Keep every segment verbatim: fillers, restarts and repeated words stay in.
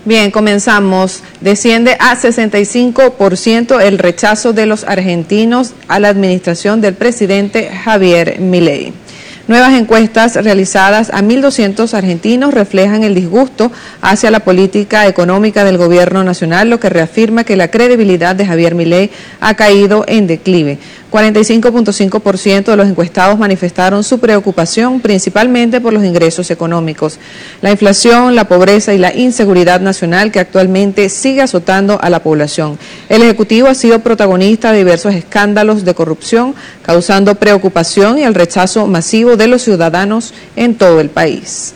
Bien, comenzamos. Desciende a sesenta y cinco por ciento el rechazo de los argentinos a la administración del presidente Javier Milei. Nuevas encuestas realizadas a mil doscientos argentinos reflejan el disgusto hacia la política económica del gobierno nacional, lo que reafirma que la credibilidad de Javier Milei ha caído en declive. cuarenta y cinco punto cinco por ciento de los encuestados manifestaron su preocupación principalmente por los ingresos económicos, la inflación, la pobreza y la inseguridad nacional que actualmente sigue azotando a la población. El Ejecutivo ha sido protagonista de diversos escándalos de corrupción, causando preocupación y el rechazo masivo de los ciudadanos en todo el país.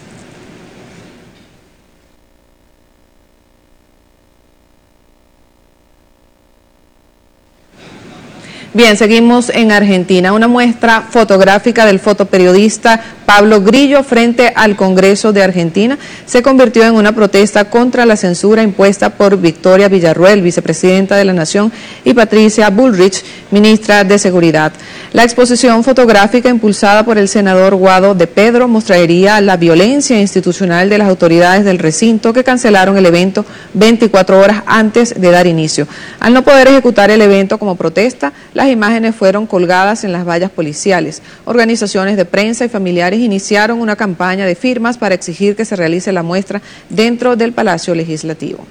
Bien, seguimos en Argentina. Una muestra fotográfica del fotoperiodista Pablo Grillo frente al Congreso de Argentina se convirtió en una protesta contra la censura impuesta por Victoria Villarruel, vicepresidenta de la Nación, y Patricia Bullrich, ministra de Seguridad. La exposición fotográfica impulsada por el senador Guado de Pedro mostraría la violencia institucional de las autoridades del recinto que cancelaron el evento veinticuatro horas antes de dar inicio. Al no poder ejecutar el evento como protesta, las imágenes fueron colgadas en las vallas policiales. Organizaciones de prensa y familiares iniciaron una campaña de firmas para exigir que se realice la muestra dentro del Palacio Legislativo.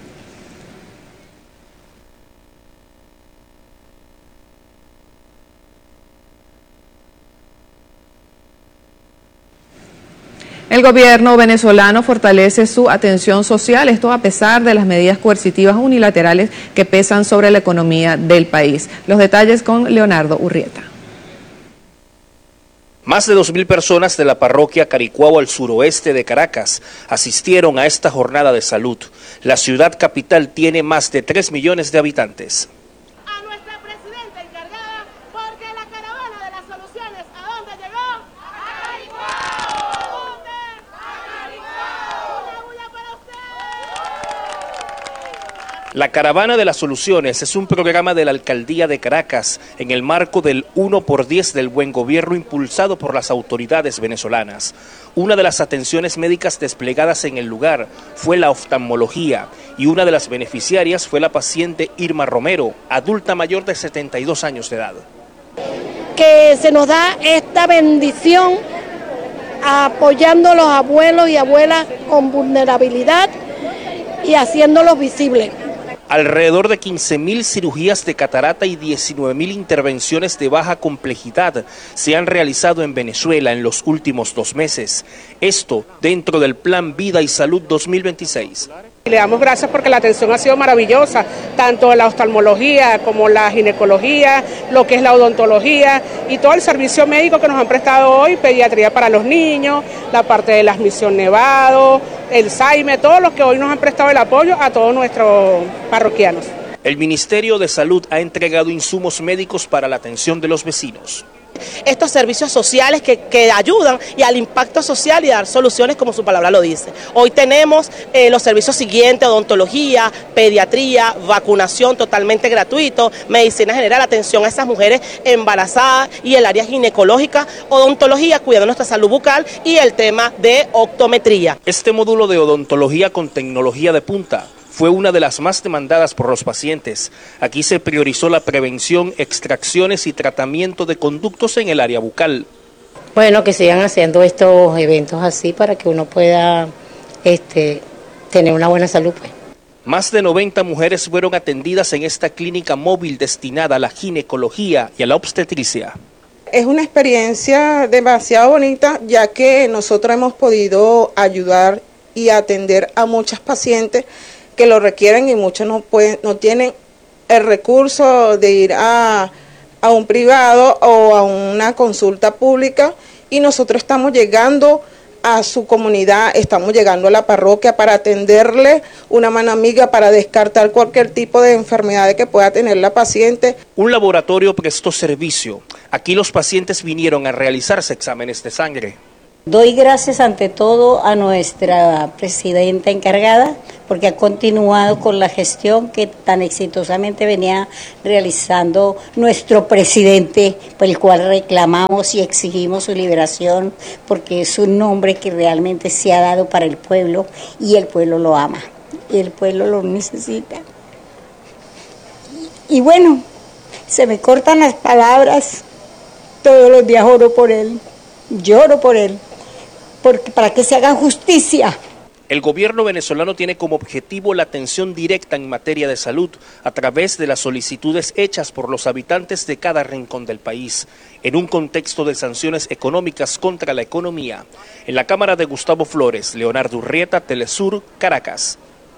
El gobierno venezolano fortalece su atención social, esto a pesar de las medidas coercitivas unilaterales que pesan sobre la economía del país. Los detalles con Leonardo Urrieta. Más de dos mil personas de la parroquia Caricuao al suroeste de Caracas asistieron a esta jornada de salud. La ciudad capital tiene más de tres millones de habitantes. A nuestra presidenta encargada, porque la caravana de las soluciones, ¿a dónde llegó? ¡A Caricuao! ¿A dónde? ¡A Caricuao! ¡Una bulla para usted! La Caravana de las Soluciones es un programa de la Alcaldía de Caracas en el marco del uno por diez del buen gobierno impulsado por las autoridades venezolanas. Una de las atenciones médicas desplegadas en el lugar fue la oftalmología y una de las beneficiarias fue la paciente Irma Romero, adulta mayor de setenta y dos años de edad. Que se nos da esta bendición apoyando a los abuelos y abuelas con vulnerabilidad y haciéndolos visibles. Alrededor de quince mil cirugías de catarata y diecinueve mil intervenciones de baja complejidad se han realizado en Venezuela en los últimos dos meses. Esto dentro del Plan Vida y Salud dos mil veintiséis. Le damos gracias porque la atención ha sido maravillosa, tanto la oftalmología como la ginecología, lo que es la odontología y todo el servicio médico que nos han prestado hoy, pediatría para los niños, la parte de la admisión Nevado, el SAIME, todos los que hoy nos han prestado el apoyo a todos nuestros parroquianos. El Ministerio de Salud ha entregado insumos médicos para la atención de los vecinos. Estos servicios sociales que, que ayudan y al impacto social y dar soluciones como su palabra lo dice. Hoy tenemos eh, los servicios siguientes: odontología, pediatría, vacunación totalmente gratuito, medicina general, atención a esas mujeres embarazadas y el área ginecológica, odontología, cuidando nuestra salud bucal y el tema de optometría. Este módulo de odontología con tecnología de punta fue una de las más demandadas por los pacientes. Aquí se priorizó la prevención, extracciones y tratamiento de conductos en el área bucal. Bueno, que sigan haciendo estos eventos así para que uno pueda este, tener una buena salud, pues. Más de noventa mujeres fueron atendidas en esta clínica móvil destinada a la ginecología y a la obstetricia. Es una experiencia demasiado bonita, ya que nosotros hemos podido ayudar y atender a muchas pacientes que lo requieren y muchos no pueden, no tienen el recurso de ir a, a un privado o a una consulta pública, y nosotros estamos llegando a su comunidad, estamos llegando a la parroquia para atenderle una mano amiga, para descartar cualquier tipo de enfermedad que pueda tener la paciente. Un laboratorio prestó servicio. Aquí los pacientes vinieron a realizarse exámenes de sangre. Doy gracias ante todo a nuestra presidenta encargada porque ha continuado con la gestión que tan exitosamente venía realizando nuestro presidente, por el cual reclamamos y exigimos su liberación, porque es un nombre que realmente se ha dado para el pueblo y el pueblo lo ama. y el pueblo lo necesita. Y, y bueno, se me cortan las palabras, todos los días oro por él, lloro por él, porque para que se haga justicia. El gobierno venezolano tiene como objetivo la atención directa en materia de salud a través de las solicitudes hechas por los habitantes de cada rincón del país, en un contexto de sanciones económicas contra la economía. En la cámara de Gustavo Flores, Leonardo Urrieta, Telesur, Caracas.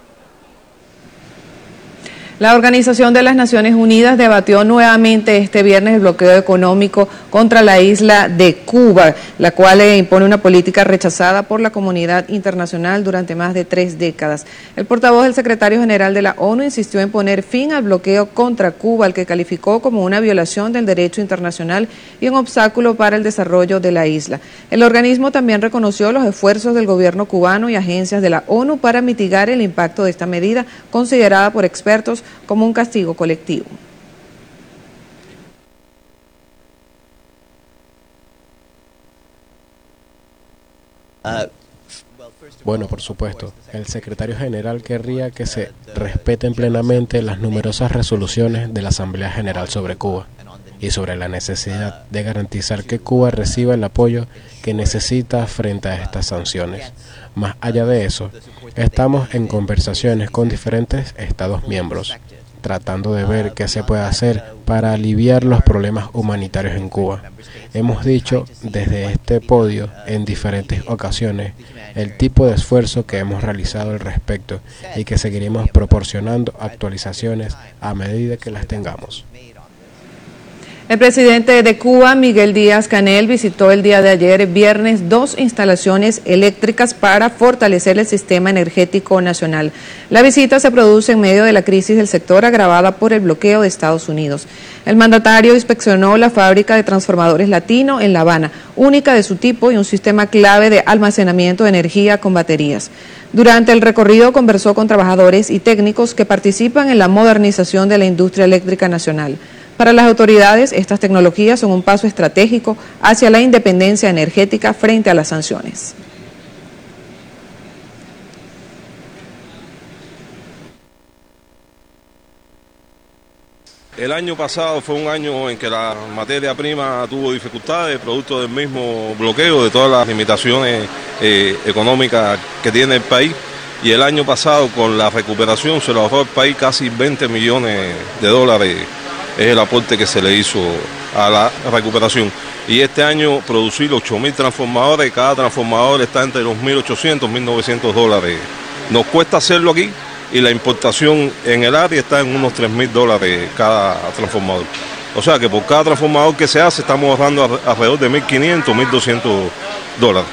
La Organización de las Naciones Unidas debatió nuevamente este viernes el bloqueo económico contra la isla de Cuba, la cual impone una política rechazada por la comunidad internacional durante más de tres décadas. El portavoz del secretario general de la ONU insistió en poner fin al bloqueo contra Cuba, al que calificó como una violación del derecho internacional y un obstáculo para el desarrollo de la isla. El organismo también reconoció los esfuerzos del gobierno cubano y agencias de la ONU para mitigar el impacto de esta medida, considerada por expertos como un castigo colectivo. Bueno, por supuesto, el secretario general querría que se respeten plenamente las numerosas resoluciones de la Asamblea General sobre Cuba y sobre la necesidad de garantizar que Cuba reciba el apoyo que necesita frente a estas sanciones. Más allá de eso, estamos en conversaciones con diferentes Estados miembros, tratando de ver qué se puede hacer para aliviar los problemas humanitarios en Cuba. Hemos dicho desde este podio en diferentes ocasiones el tipo de esfuerzo que hemos realizado al respecto y que seguiremos proporcionando actualizaciones a medida que las tengamos. El presidente de Cuba, Miguel Díaz-Canel, visitó el día de ayer, viernes, dos instalaciones eléctricas para fortalecer el sistema energético nacional. La visita se produce en medio de la crisis del sector agravada por el bloqueo de Estados Unidos. El mandatario inspeccionó la fábrica de transformadores Latino en La Habana, única de su tipo y un sistema clave de almacenamiento de energía con baterías. Durante el recorrido conversó con trabajadores y técnicos que participan en la modernización de la industria eléctrica nacional. Para las autoridades, estas tecnologías son un paso estratégico hacia la independencia energética frente a las sanciones. El año pasado fue un año en que la materia prima tuvo dificultades, producto del mismo bloqueo, de todas las limitaciones eh, económicas que tiene el país. Y el año pasado, con la recuperación, se le ahorró al país casi veinte millones de dólares. Es el aporte que se le hizo a la recuperación. Y este año producir ocho mil transformadores, cada transformador está entre los mil ochocientos y mil novecientos dólares. Nos cuesta hacerlo aquí y la importación en el área está en unos tres mil dólares cada transformador. O sea que por cada transformador que se hace estamos ahorrando alrededor de mil quinientos, mil doscientos dólares.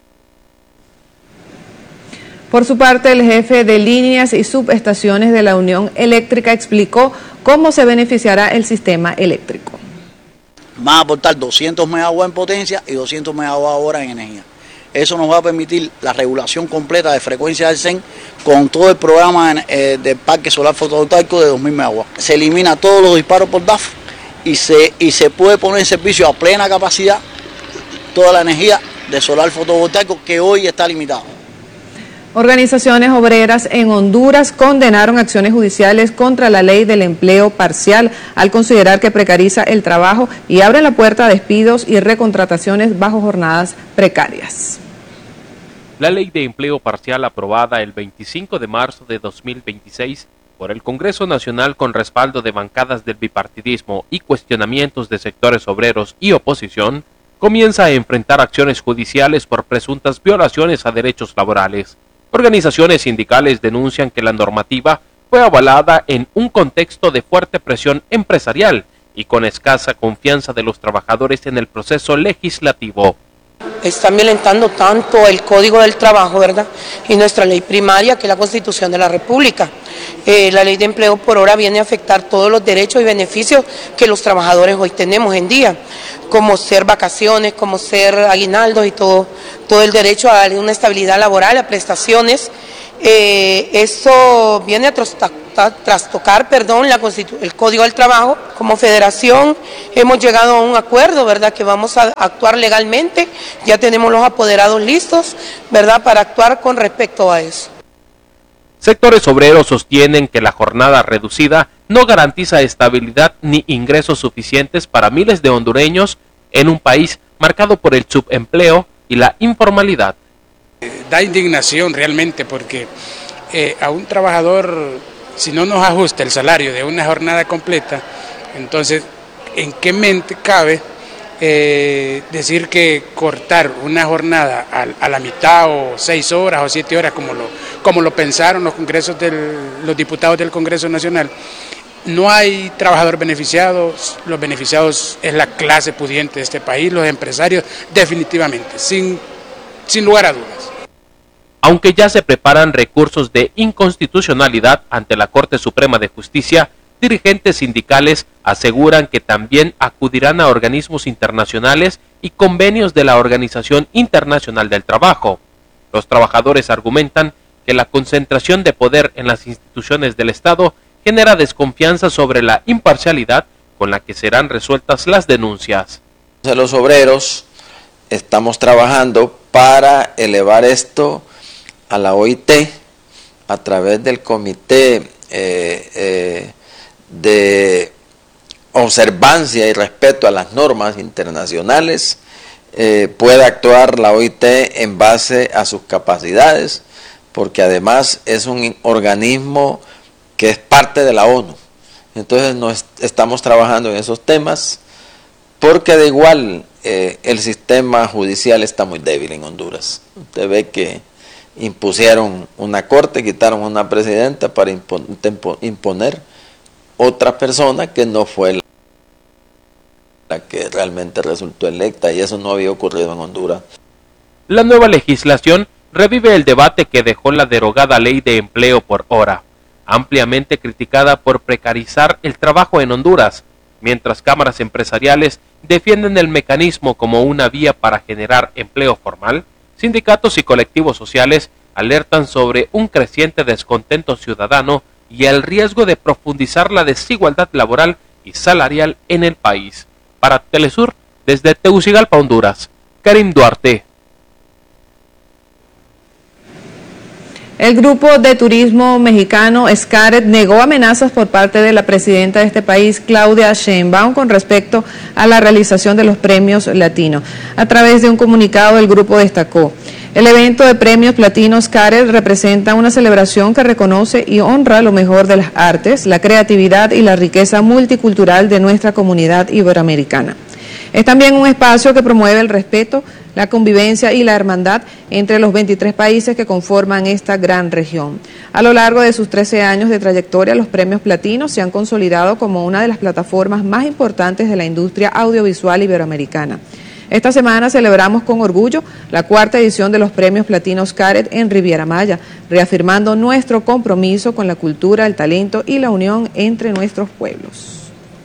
Por su parte, el jefe de líneas y subestaciones de la Unión Eléctrica explicó cómo se beneficiará el sistema eléctrico. Van a aportar doscientos megawatts en potencia y doscientos megawatts hora en energía. Eso nos va a permitir la regulación completa de frecuencia del C E N con todo el programa eh, del parque solar fotovoltaico de dos mil megawatts. Se elimina todos los disparos por D A F y se, y se puede poner en servicio a plena capacidad toda la energía de solar fotovoltaico que hoy está limitada. Organizaciones obreras en Honduras condenaron acciones judiciales contra la ley del empleo parcial al considerar que precariza el trabajo y abre la puerta a despidos y recontrataciones bajo jornadas precarias. La ley de empleo parcial aprobada el veinticinco de marzo de dos mil veintiséis por el Congreso Nacional con respaldo de bancadas del bipartidismo y cuestionamientos de sectores obreros y oposición, comienza a enfrentar acciones judiciales por presuntas violaciones a derechos laborales. Organizaciones sindicales denuncian que la normativa fue avalada en un contexto de fuerte presión empresarial y con escasa confianza de los trabajadores en el proceso legislativo. Están violentando tanto el Código del Trabajo, ¿verdad?, y nuestra ley primaria, que es la Constitución de la República. Eh, la ley de empleo por hora viene a afectar todos los derechos y beneficios que los trabajadores hoy tenemos en día, como ser vacaciones, como ser aguinaldos y todo, todo el derecho a darle una estabilidad laboral, a prestaciones. Eh, eso viene a trastocar, perdón, la el Código del Trabajo. Como federación hemos llegado a un acuerdo, ¿verdad?, que vamos a actuar legalmente, ya tenemos los apoderados listos, ¿verdad?, para actuar con respecto a eso. Sectores obreros sostienen que la jornada reducida no garantiza estabilidad ni ingresos suficientes para miles de hondureños en un país marcado por el subempleo y la informalidad. Da indignación realmente porque eh, a un trabajador, si no nos ajusta el salario de una jornada completa, entonces, ¿en qué mente cabe eh, decir que cortar una jornada a, a la mitad o seis horas o siete horas como lo, como lo pensaron los congresos del, los diputados del Congreso Nacional? No hay trabajador beneficiado, los beneficiados es la clase pudiente de este país, los empresarios definitivamente, sin, sin lugar a dudas. Aunque ya se preparan recursos de inconstitucionalidad ante la Corte Suprema de Justicia, dirigentes sindicales aseguran que también acudirán a organismos internacionales y convenios de la Organización Internacional del Trabajo. Los trabajadores argumentan que la concentración de poder en las instituciones del Estado genera desconfianza sobre la imparcialidad con la que serán resueltas las denuncias. Los obreros estamos trabajando para elevar esto a la O I T a través del Comité eh, eh, de Observancia y Respeto a las Normas Internacionales. Eh, puede actuar la O I T en base a sus capacidades, porque además es un organismo que es parte de la ONU. Entonces nos estamos trabajando en esos temas, porque de igual eh, el sistema judicial está muy débil en Honduras. Usted ve que impusieron una corte, quitaron una presidenta para imponer otra persona que no fue la que realmente resultó electa, y eso no había ocurrido en Honduras. La nueva legislación revive el debate que dejó la derogada Ley de Empleo por Hora, ampliamente criticada por precarizar el trabajo en Honduras, mientras cámaras empresariales defienden el mecanismo como una vía para generar empleo formal. Sindicatos y colectivos sociales alertan sobre un creciente descontento ciudadano y el riesgo de profundizar la desigualdad laboral y salarial en el país. Para Telesur, desde Tegucigalpa, Honduras, Karim Duarte. El grupo de turismo mexicano Xcaret negó amenazas por parte de la presidenta de este país, Claudia Sheinbaum, con respecto a la realización de los premios latinos. A través de un comunicado, el grupo destacó: el evento de premios Platino Xcaret representa una celebración que reconoce y honra lo mejor de las artes, la creatividad y la riqueza multicultural de nuestra comunidad iberoamericana. Es también un espacio que promueve el respeto, la convivencia y la hermandad entre los veintitrés países que conforman esta gran región. A lo largo de sus trece años de trayectoria, los premios Platino se han consolidado como una de las plataformas más importantes de la industria audiovisual iberoamericana. Esta semana celebramos con orgullo la cuarta edición de los premios Platino Xcaret en Riviera Maya, reafirmando nuestro compromiso con la cultura, el talento y la unión entre nuestros pueblos.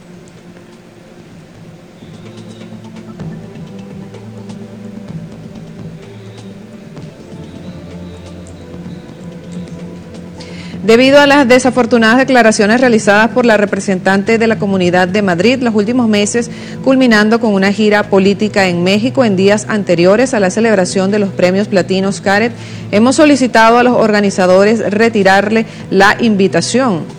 Debido a las desafortunadas declaraciones realizadas por la representante de la Comunidad de Madrid los últimos meses, culminando con una gira política en México en días anteriores a la celebración de los premios Platino Xcaret, hemos solicitado a los organizadores retirarle la invitación.